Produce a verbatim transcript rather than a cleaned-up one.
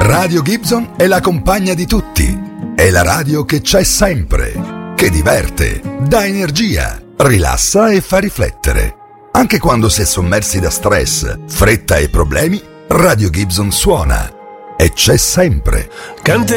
Radio Gibson è la compagna di tutti. È la radio che c'è sempre, che diverte, dà energia, rilassa e fa riflettere. Anche quando si è sommersi da stress, fretta e problemi, Radio Gibson suona e c'è sempre. Cante